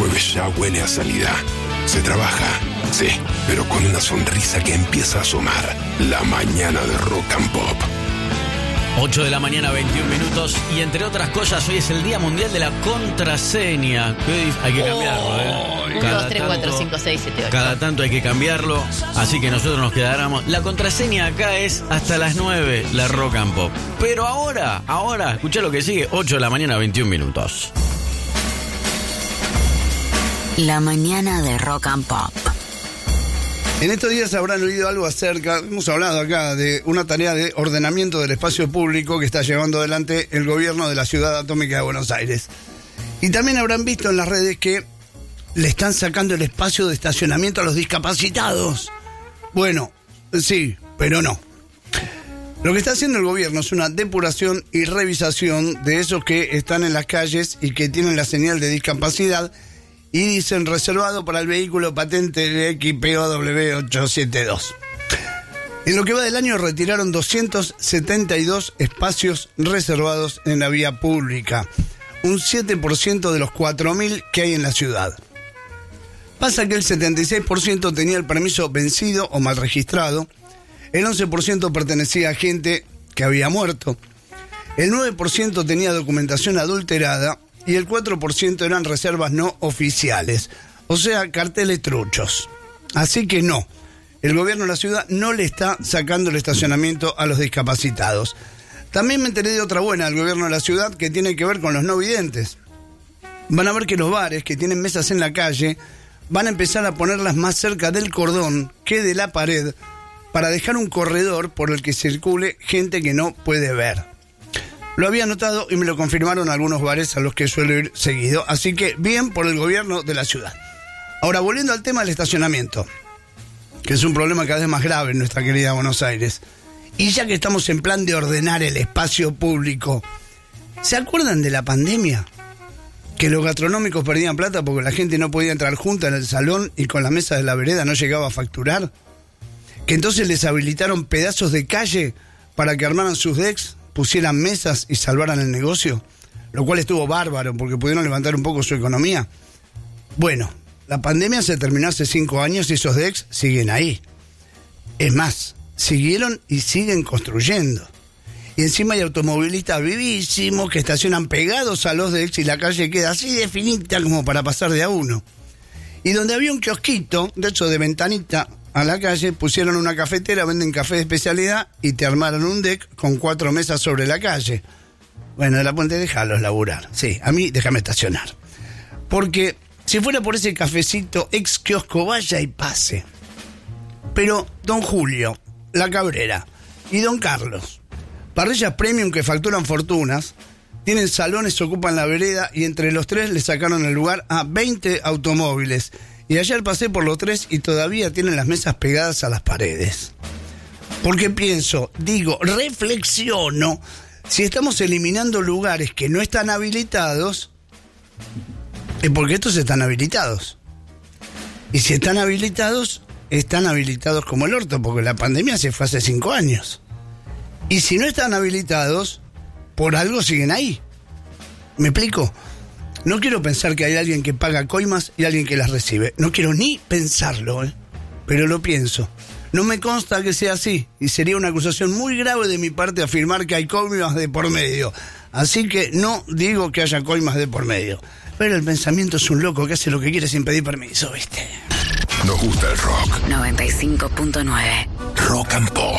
jueves ya huele a salida. Se trabaja, sí, pero con una sonrisa que empieza a asomar. La mañana de Rock and Pop. 8 de la mañana, 21 minutos. Y entre otras cosas, hoy es el Día Mundial de la Contraseña. Hay que cambiarlo, ¿eh? 1, 2, 3, 4, 5, 6, 7, 8. Cada tanto hay que cambiarlo. Así que nosotros nos quedáramos. La contraseña acá es hasta las 9, la Rock and Pop. Pero ahora, escuchá lo que sigue. 8 de la mañana, 21 minutos. La mañana de Rock and Pop. En estos días habrán oído algo acerca, hemos hablado acá de una tarea de ordenamiento del espacio público que está llevando adelante el gobierno de la Ciudad Atómica de Buenos Aires. Y también habrán visto en las redes que le están sacando el espacio de estacionamiento a los discapacitados. Bueno, sí, pero no. Lo que está haciendo el gobierno es una depuración y revisación de esos que están en las calles y que tienen la señal de discapacidad. Y dicen reservado para el vehículo patente XPOW 872. En lo que va del año retiraron 272 espacios reservados en la vía pública. Un 7% de los 4.000 que hay en la ciudad. Pasa que el 76% tenía el permiso vencido o mal registrado. El 11% pertenecía a gente que había muerto. El 9% tenía documentación adulterada. Y el 4% eran reservas no oficiales, o sea, carteles truchos. Así que no, el gobierno de la ciudad no le está sacando el estacionamiento a los discapacitados. También me enteré de otra buena del gobierno de la ciudad que tiene que ver con los no videntes. Van a ver que los bares que tienen mesas en la calle van a empezar a ponerlas más cerca del cordón que de la pared para dejar un corredor por el que circule gente que no puede ver. Lo había notado y me lo confirmaron algunos bares a los que suelo ir seguido. Así que bien por el gobierno de la ciudad. Ahora, volviendo al tema del estacionamiento, que es un problema cada vez más grave en nuestra querida Buenos Aires. Y ya que estamos en plan de ordenar el espacio público, ¿se acuerdan de la pandemia? Que los gastronómicos perdían plata porque la gente no podía entrar junta en el salón y con la mesa de la vereda no llegaba a facturar. Que entonces les habilitaron pedazos de calle para que armaran sus decks, pusieran mesas y salvaran el negocio, lo cual estuvo bárbaro porque pudieron levantar un poco su economía. Bueno, la pandemia se terminó hace 5 años y esos decks siguen ahí. Es más, siguieron y siguen construyendo. Y encima hay automovilistas vivísimos que estacionan pegados a los decks y la calle queda así de finita como para pasar de a uno. Y donde había un kiosquito, de hecho de ventanita a la calle, pusieron una cafetera, venden café de especialidad y te armaron un deck con 4 mesas sobre la calle. Bueno, de la Puente, déjalos laburar. Sí, a mí déjame estacionar. Porque si fuera por ese cafecito ex kiosco, vaya y pase. Pero don Julio, la Cabrera y don Carlos, parrillas premium que facturan fortunas, tienen salones, ocupan la vereda y entre los 3 le sacaron el lugar a 20 automóviles. Y ayer pasé por los 3 y todavía tienen las mesas pegadas a las paredes. Porque pienso, digo, reflexiono, si estamos eliminando lugares que no están habilitados, es porque estos están habilitados. Y si están habilitados como el orto, porque la pandemia se fue hace 5 años. Y si no están habilitados, por algo siguen ahí. ¿Me explico? No quiero pensar que hay alguien que paga coimas y alguien que las recibe. No quiero ni pensarlo, pero lo pienso. No me consta que sea así y sería una acusación muy grave de mi parte afirmar que hay coimas de por medio. Así que no digo que haya coimas de por medio. Pero el pensamiento es un loco que hace lo que quiere sin pedir permiso, ¿viste? Nos gusta el rock. 95.9 Rock and Pop.